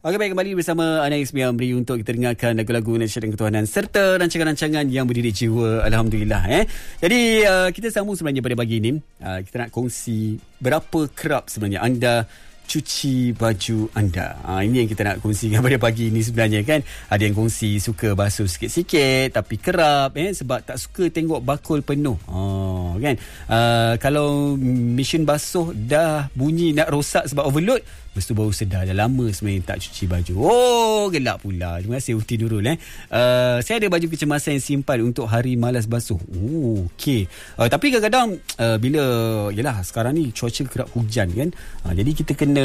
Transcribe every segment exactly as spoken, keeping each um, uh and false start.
Okey, baik, kembali bersama Ana Ismi Amri untuk kita dengarkan lagu-lagu nasihat dan ketuhanan serta rancangan-rancangan yang mendidik jiwa. Alhamdulillah. Eh. Jadi uh, kita sambung sebenarnya pada pagi ini. Uh, kita nak kongsi berapa kerap sebenarnya anda cuci baju anda. Ha, ini yang kita nak kongsikan pada pagi ini sebenarnya kan. Ada yang kongsi suka basuh sikit-sikit tapi kerap eh sebab tak suka tengok bakul penuh. Oh, kan. Uh, kalau mesin basuh dah bunyi nak rosak sebab overload, lepas tu baru sedar dah lama sebenarnya tak cuci baju. Oh, gelap pula. Terima kasih Uti Nurul eh. Uh, saya ada baju kecemasan yang simpan untuk hari malas basuh. Oh, okey. Uh, tapi kadang-kadang uh, bila yalah sekarang ni cuaca kerap hujan kan. Uh, jadi kita kena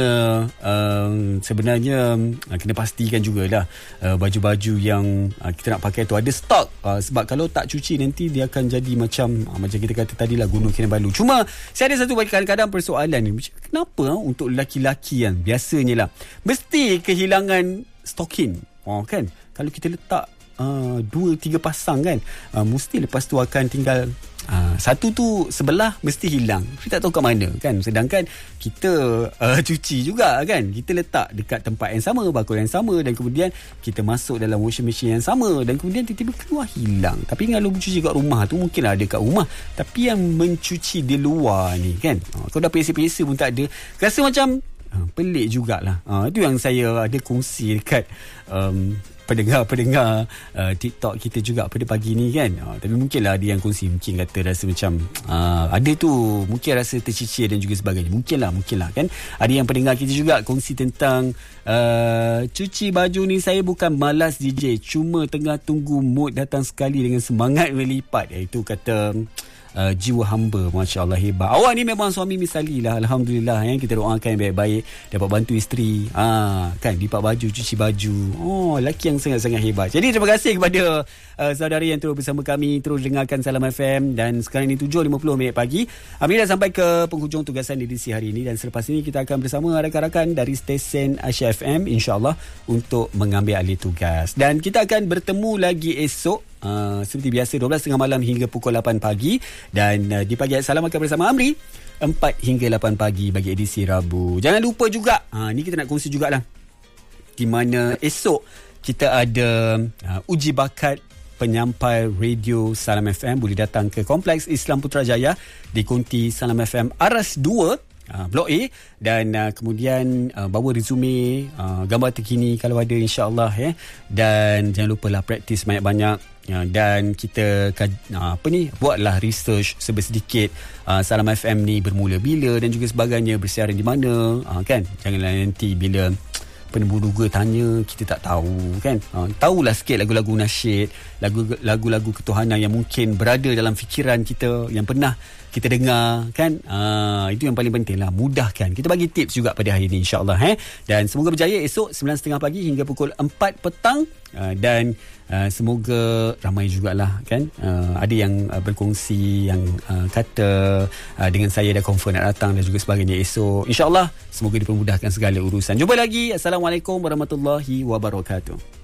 uh, sebenarnya uh, kena pastikan jugalah uh, baju-baju yang uh, kita nak pakai tu ada stok. Uh, sebab kalau tak cuci nanti dia akan jadi macam uh, macam kita kata tadilah Gunung Kinabalu. Cuma saya ada satu kadang-kadang persoalan ni. Kenapa uh, untuk lelaki-lelaki kan biasanya lah mesti kehilangan stokin. Oh kan, kalau kita letak uh, dua tiga pasang kan, uh, mesti lepas tu akan tinggal uh, satu tu sebelah mesti hilang. Kita tak tahu kat mana kan. Sedangkan kita uh, cuci juga kan, kita letak dekat tempat yang sama, bakul yang sama, dan kemudian kita masuk dalam washing machine yang sama, dan kemudian tiba-tiba keluar hilang. Tapi kalau mencuci kat rumah tu mungkin ada kat rumah, tapi yang mencuci di luar ni kan, uh, kalau dah pesa-pesa pun tak ada, rasa macam Ha, pelik jugalah. Ha, itu yang saya ada kongsi dekat um, pendengar-pendengar uh, TikTok kita juga pada pagi ni kan. Ha, tapi mungkinlah ada yang kongsi, mungkin kata rasa macam uh, ada tu, mungkin rasa tercicir dan juga sebagainya. Mungkinlah, mungkinlah kan. Ada yang pendengar kita juga kongsi tentang uh, cuci baju ni saya bukan malas D J, cuma tengah tunggu mood datang sekali dengan semangat melipat. Itu kata Uh, jiwa hamba. Masya Allah, hebat. Awak ni memang suami misali lah. Alhamdulillah ya. Kita doakan yang baik-baik, dapat bantu isteri ha, kan, lipat baju, cuci baju. Oh, lelaki yang sangat-sangat hebat. Jadi terima kasih kepada uh, saudari yang terus bersama kami, terus dengarkan Salam F M. Dan sekarang ni tujuh lima puluh minit pagi. Kami dah sampai ke penghujung tugasan edisi hari ini, dan selepas ini kita akan bersama rakan-rakan dari stesen Aisyah F M insyaAllah untuk mengambil alih tugas. Dan kita akan bertemu lagi esok Uh, seperti biasa dua belas tiga puluh malam hingga pukul lapan pagi. Dan uh, di pagi Salam akan bersama Amri empat hingga lapan pagi bagi edisi Rabu. Jangan lupa juga, uh, ni kita nak kongsi jugalah, di mana esok kita ada uh, uji bakat penyampai radio Salam F M. Boleh datang ke Kompleks Islam Putrajaya di Konti Salam F M Aras dua, Uh, Blok A, dan uh, kemudian uh, bawa resume, uh, gambar terkini kalau ada insya-Allah ya. Dan jangan lupalah praktis banyak-banyak, uh, dan kita uh, apa ni buatlah research sebersedikit uh, Salam F M ni bermula bila dan juga sebagainya, bersiaran di mana, uh, kan. Janganlah nanti bila penemu-duga tanya kita tak tahu kan. Uh, tahulah sikit lagu-lagu nasyid, lagu lagu-lagu ketuhanan yang mungkin berada dalam fikiran kita, yang pernah kita dengar kan. Uh, itu yang paling penting lah, mudahkan. Kita bagi tips juga pada hari ini insya-Allah eh. Dan semoga berjaya esok sembilan tiga puluh pagi hingga pukul empat petang. Uh, dan uh, semoga ramai jugalah kan. Uh, ada yang uh, berkongsi, yang uh, kata uh, dengan saya dah confirm nak datang dan juga sebagainya esok. Insya-Allah semoga dipermudahkan segala urusan. Jumpa lagi. Assalamualaikum warahmatullahi wabarakatuh.